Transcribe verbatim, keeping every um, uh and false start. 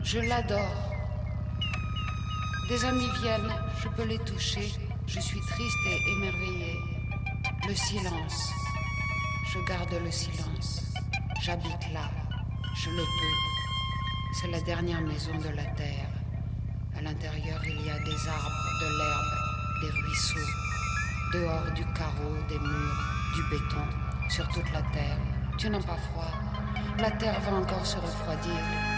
Je l'adore. Des amis viennent, je peux les toucher. Je suis triste et émerveillée. Le silence. Je garde le silence. J'habite là. Je le peux. C'est la dernière maison de la terre. À l'intérieur, il y a des arbres, de l'herbe, des ruisseaux. Dehors, du carreau, des murs, du béton. Sur toute la terre. Tu n'as pas froid. La terre va encore se refroidir.